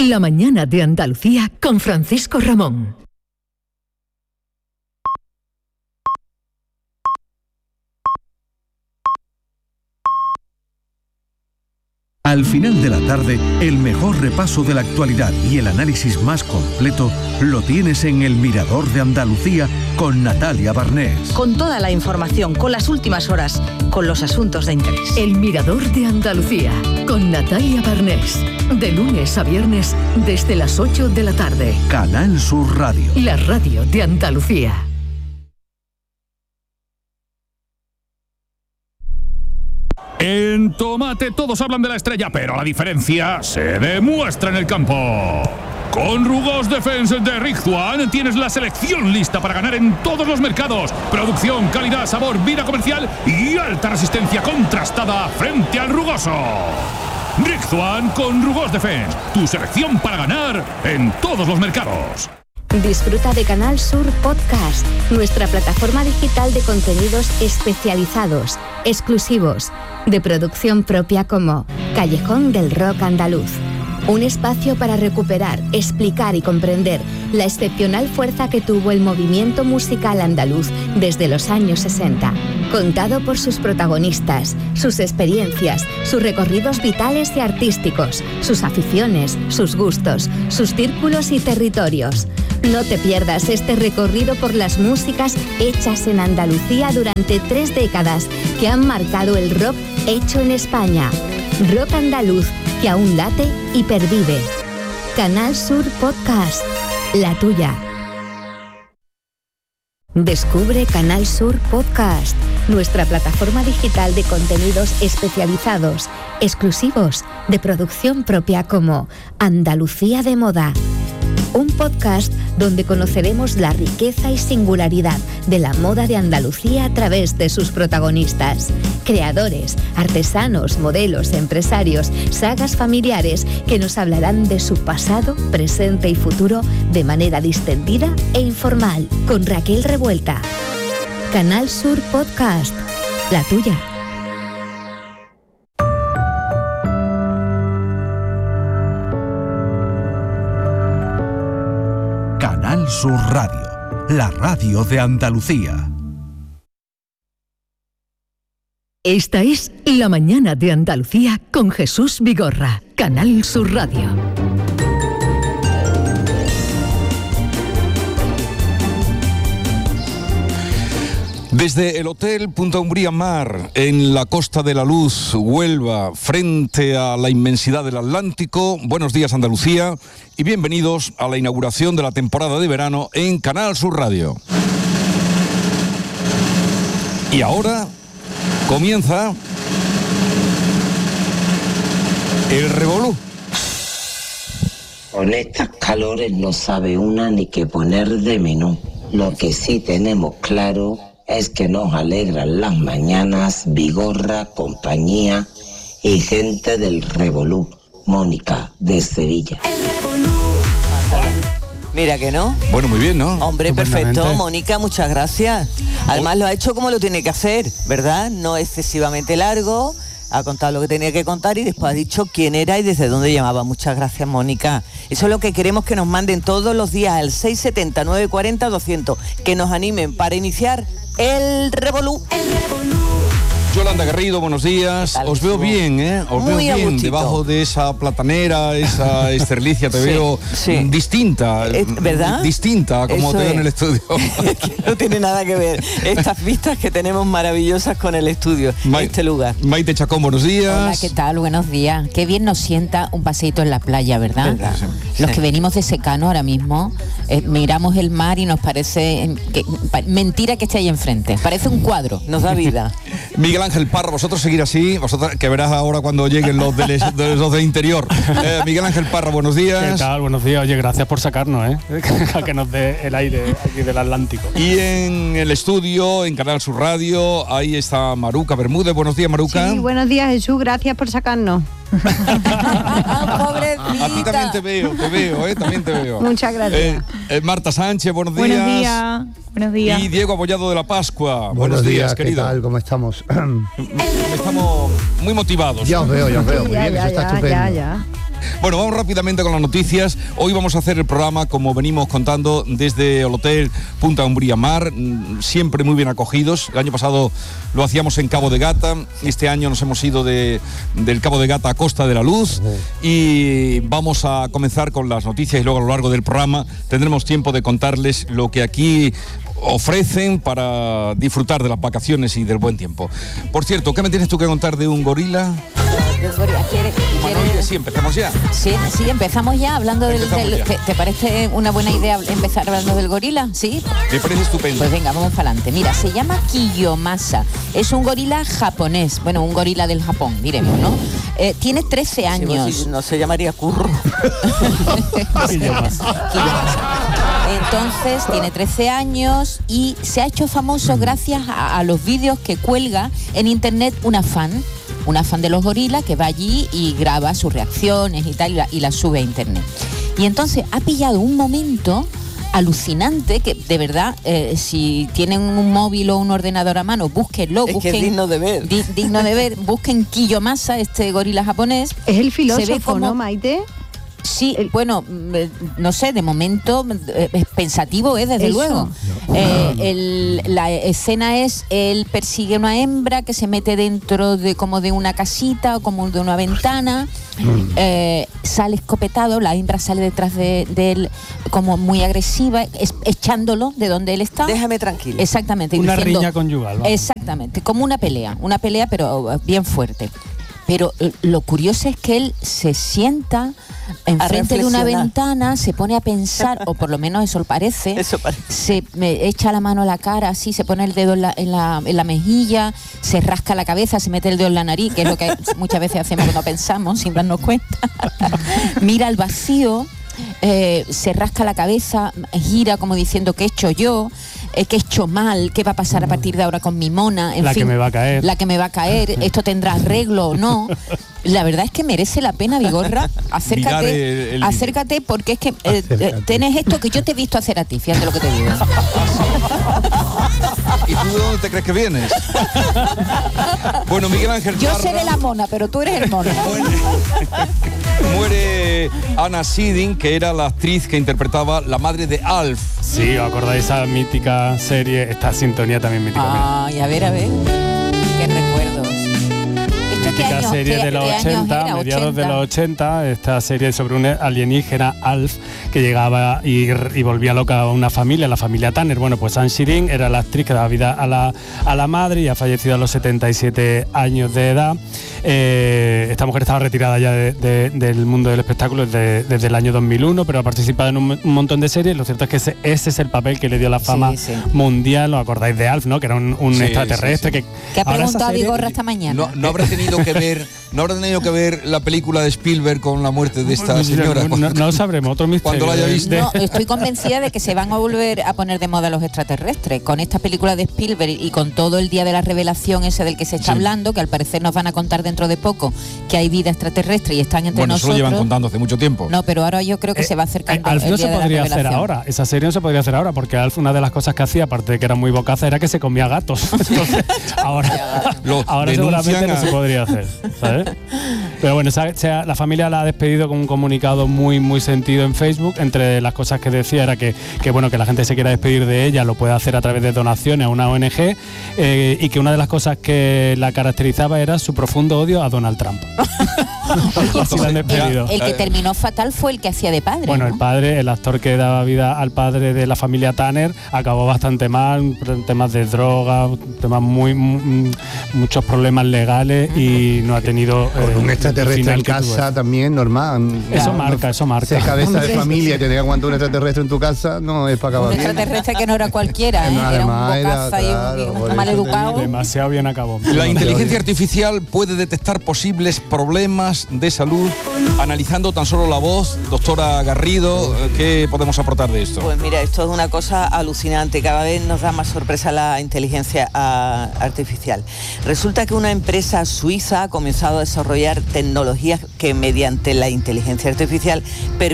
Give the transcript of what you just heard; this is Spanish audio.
La mañana de Andalucía con Francisco Ramón. Al final de la tarde, el mejor repaso de la actualidad y el análisis más completo lo tienes en El Mirador de Andalucía con Natalia Barnés. Con toda la información, con las últimas horas, con los asuntos de interés. El Mirador de Andalucía con Natalia Barnés. De lunes a viernes desde las 8 de la tarde. Canal Sur Radio. La radio de Andalucía. En Tomate todos hablan de la estrella, pero la diferencia se demuestra en el campo. Con Rugos Defense de Rizzuan tienes la selección lista para ganar en todos los mercados. Producción, calidad, sabor, vida comercial y alta resistencia contrastada frente al rugoso. Rizzuan con Rugos Defense, tu selección para ganar en todos los mercados. Disfruta de Canal Sur Podcast, nuestra plataforma digital de contenidos especializados, exclusivos, de producción propia como Callejón del Rock Andaluz. Un espacio para recuperar, explicar y comprender la excepcional fuerza que tuvo el movimiento musical andaluz desde los años 60. Contado por sus protagonistas, sus experiencias, sus recorridos vitales y artísticos, sus aficiones, sus gustos, sus círculos y territorios. No te pierdas este recorrido por las músicas hechas en Andalucía durante 3 décadas que han marcado el rock hecho en España. Rock andaluz que aún late y pervive. Canal Sur Podcast, la tuya. Descubre Canal Sur Podcast, nuestra plataforma digital de contenidos especializados, exclusivos, de producción propia como Andalucía de Moda. Un podcast donde conoceremos la riqueza y singularidad de la moda de Andalucía a través de sus protagonistas. Creadores, artesanos, modelos, empresarios, sagas familiares que nos hablarán de su pasado, presente y futuro de manera distendida e informal. Con Raquel Revuelta. Canal Sur Podcast, la tuya. Canal Sur Radio, la radio de Andalucía. Esta es La mañana de Andalucía con Jesús Vigorra, Canal Sur Radio. Desde el Hotel Punta Umbría Mar, en la Costa de la Luz, Huelva, frente a la inmensidad del Atlántico, buenos días Andalucía y bienvenidos a la inauguración de la temporada de verano en Canal Sur Radio. Y ahora comienza el revolú. Con estas calores no sabe una ni qué poner de menú. Lo que sí tenemos claro es que nos alegran las mañanas Vigorra, compañía y gente del revolú. Mónica, de Sevilla. Mira que no. Bueno, muy bien, ¿no? Hombre, perfecto. Mónica, muchas gracias. Además lo ha hecho como lo tiene que hacer, ¿verdad? No excesivamente largo. Ha contado lo que tenía que contar y después ha dicho quién era y desde dónde llamaba. Muchas gracias, Mónica. Eso es lo que queremos, que nos manden todos los días al 670 940 200, que nos animen para iniciar el revolú. Yolanda Garrido, buenos días. Os veo bien, ¿eh? Os veo bien. Debajo de esa platanera, esa esterlicia, te veo distinta. ¿Verdad? Distinta, como eso te veo en el estudio. No tiene nada que ver. Estas vistas que tenemos maravillosas con el estudio, este lugar. Maite Chacón, buenos días. Hola, ¿qué tal? Buenos días. Qué bien nos sienta un paseíto en la playa, ¿verdad? Los que venimos de secano ahora mismo, miramos el mar y nos parece mentira que esté ahí enfrente. Parece un cuadro. Nos da vida. Miguel Ángel Parra, vosotros seguir así, vosotros que verás ahora cuando lleguen los del interior. Miguel Ángel Parra, buenos días. ¿Qué tal? Buenos días. Oye, gracias por sacarnos, a que nos dé el aire aquí del Atlántico. Y en el estudio, en Canal Sur Radio, ahí está Maruca Bermúdez. Buenos días, Maruca. Sí, buenos días, Jesús. Gracias por sacarnos. A ti también te veo, también te veo. Muchas gracias. Marta Sánchez, buenos días. Buenos días. Y Diego Abollado de la Pascua. Buenos días, querido. ¿Qué tal? ¿Cómo estamos? Estamos muy motivados. Ya os veo, muy bien, eso está estupendo. Ya. Bueno, vamos rápidamente con las noticias. Hoy vamos a hacer el programa, como venimos contando, desde el Hotel Punta Umbría Mar, siempre muy bien acogidos. El año pasado lo hacíamos en Cabo de Gata, este año nos hemos ido del Cabo de Gata a Costa de la Luz y vamos a comenzar con las noticias y luego a lo largo del programa tendremos tiempo de contarles lo que aquí ofrecen para disfrutar de las vacaciones y del buen tiempo. Por cierto, ¿qué me tienes tú que contar de un gorila? Sí, empezamos ya. Sí, empezamos ya hablando del... ¿Te parece una buena idea empezar hablando del gorila? ¿Sí? Me parece estupendo. Pues venga, vamos para adelante. Mira, se llama Kiyomasa. Es un gorila japonés. Bueno, un gorila del Japón, diremos, ¿no? Tiene 13 años. Sí, no se llamaría Curro. Kiyomasa. Entonces, tiene 13 años y se ha hecho famoso gracias a los vídeos que cuelga en internet una fan de los gorilas que va allí y graba sus reacciones y tal y la sube a internet. Y entonces ha pillado un momento alucinante que de verdad, si tienen un móvil o un ordenador a mano, búsquenlo. Es que es digno de ver. Digno de ver. Busquen Kiyomasa, este gorila japonés. Es el filósofo, ¿no, Maite? Sí, bueno, no sé, de momento es pensativo, desde luego. La escena es, él persigue a una hembra que se mete dentro de como de una casita o como de una ventana, sale escopetado, la hembra sale detrás de él como muy agresiva, echándolo de donde él está. Déjame tranquilo. Exactamente. Una riña conyugal, ¿no? Exactamente, como una pelea pero bien fuerte. Pero lo curioso es que él se sienta enfrente de una ventana, se pone a pensar, o por lo menos eso parece. Se echa la mano a la cara, así, se pone el dedo en la mejilla, se rasca la cabeza, se mete el dedo en la nariz, que es lo que muchas veces hacemos cuando pensamos, sin darnos cuenta. Mira al vacío, se rasca la cabeza, gira como diciendo, ¿qué he hecho yo? ¿Qué he hecho mal? ¿Qué va a pasar a partir de ahora con mi mona? En fin, que me va a caer. La que me va a caer. ¿Esto tendrá arreglo o no? La verdad es que merece la pena, Vigorra. Acércate porque es que tenés esto que yo te he visto hacer a ti, fíjate lo que te digo. ¿Y tú de dónde te crees que vienes? Bueno, Miguel Ángel Yo seré la mona, pero tú eres el mono. Muere Anna Siding, que era la actriz que interpretaba la madre de Alf. Sí, ¿os acordáis esa mítica serie? Esta sintonía también mítica. Ay, a ver, qué recuerdos. Mítica serie de los 80, mediados de los 80, esta serie sobre un alienígena, Alf, que llegaba y volvía loca a una familia, la familia Tanner. Bueno, pues Anne Shirin era la actriz que daba vida a la madre y ha fallecido a los 77 años de edad. Esta mujer estaba retirada ya del mundo del espectáculo desde el año 2001, pero ha participado en un montón de series. Lo cierto es que ese es el papel que le dio la fama mundial. ¿Os acordáis de Alf, no? Que era un extraterrestre. Que ha preguntado a Vigorra esta mañana. No habrá tenido que ver la película de Spielberg con la muerte de esta señora. No sabremos, otro misterio. Cuando la haya visto. No, estoy convencida de que se van a volver a poner de moda los extraterrestres. Con esta película de Spielberg y con todo el día de la revelación ese del que se está hablando, que al parecer nos van a contar dentro de poco que hay vida extraterrestre y están entre nosotros. Eso lo llevan contando hace mucho tiempo. No, pero ahora yo creo que se va acercando. Alf no se podría hacer ahora. Esa serie no se podría hacer ahora porque Alf, una de las cosas que hacía, aparte de que era muy bocaza, era que se comía gatos. Entonces, ahora seguramente no se podría hacer, ¿sabes? Pero bueno, la familia la ha despedido con un comunicado muy muy sentido en Facebook. Entre las cosas que decía era que bueno, que la gente se quiera despedir de ella lo puede hacer a través de donaciones a una ONG, y que una de las cosas que la caracterizaba era su profundo odio a Donald Trump. El que terminó fatal fue el que hacía de padre. Bueno, ¿no? el padre, el actor que daba vida al padre de la familia Tanner, acabó bastante mal, temas de droga, temas muchos problemas legales y no ha tenido un extraterrestre en casa también normal. Eso marca. Ser cabeza de familia y tener que aguantar un extraterrestre en tu casa no es para acabar bien. Un extraterrestre que no era cualquiera, era un bocaza y un mal educado. Demasiado bien acabó. La inteligencia artificial puede detectar posibles problemas de salud analizando tan solo la voz. Doctora Garrido, ¿qué podemos aportar de esto? Pues mira, esto es una cosa alucinante. Cada vez nos da más sorpresa la inteligencia artificial. Resulta que una empresa suiza ha comenzado a desarrollar tecnologías que mediante la inteligencia artificial